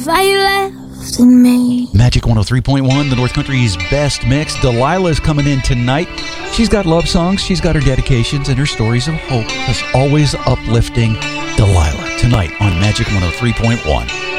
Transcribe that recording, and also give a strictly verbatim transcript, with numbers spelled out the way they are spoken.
why you left me. Magic one oh three point one, the North Country's best mix. Delilah's coming in tonight. She's got love songs, she's got her dedications, and her stories of hope. As always, uplifting Delilah tonight on Magic one oh three point one.